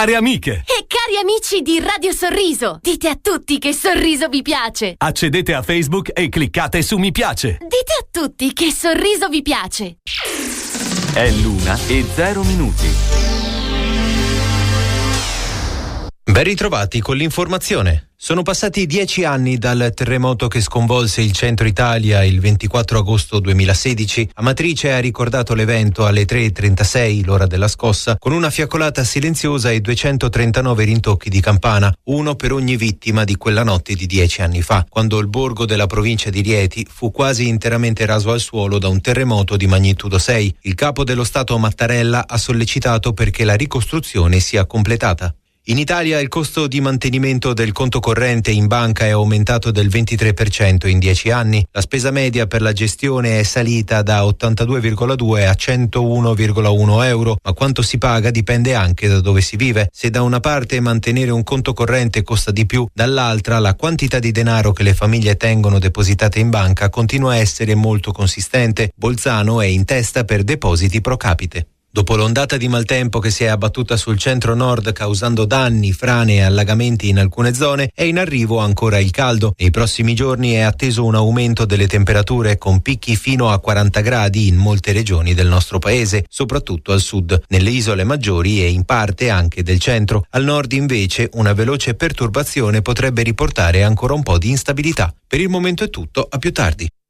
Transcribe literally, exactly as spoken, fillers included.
Care amiche e cari amici di Radio Sorriso, dite a tutti che Sorriso vi piace. Accedete a Facebook e cliccate su mi piace. Dite a tutti che Sorriso vi piace. È l'una e zero minuti. Ben ritrovati con l'informazione. Sono passati dieci anni dal terremoto che sconvolse il centro Italia il ventiquattro agosto duemilasedici. Amatrice ha ricordato l'evento alle tre e trentasei, l'ora della scossa, con una fiaccolata silenziosa e duecentotrentanove rintocchi di campana, uno per ogni vittima di quella notte di dieci anni fa, quando il borgo della provincia di Rieti fu quasi interamente raso al suolo da un terremoto di magnitudo sei. Il capo dello Stato Mattarella ha sollecitato perché la ricostruzione sia completata. In Italia il costo di mantenimento del conto corrente in banca è aumentato del ventitré per cento in dieci anni. La spesa media per la gestione è salita da ottantadue virgola due a centouno virgola uno euro, ma quanto si paga dipende anche da dove si vive. Se da una parte mantenere un conto corrente costa di più, dall'altra la quantità di denaro che le famiglie tengono depositate in banca continua a essere molto consistente. Bolzano è in testa per depositi pro capite. Dopo l'ondata di maltempo che si è abbattuta sul centro-nord causando danni, frane e allagamenti in alcune zone, è in arrivo ancora il caldo. Nei prossimi giorni è atteso un aumento delle temperature con picchi fino a quaranta gradi in molte regioni del nostro paese, soprattutto al sud, nelle isole maggiori e in parte anche del centro. Al nord invece una veloce perturbazione potrebbe riportare ancora un po' di instabilità. Per il momento è tutto, a più tardi.